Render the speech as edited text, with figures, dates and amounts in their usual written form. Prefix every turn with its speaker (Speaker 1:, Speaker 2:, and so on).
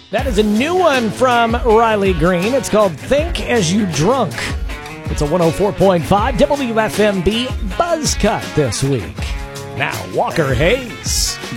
Speaker 1: That is a new one from Riley Green. It's called Think As You Drunk. It's a 104.5 WFMB buzz cut this week. Now, Walker Hayes.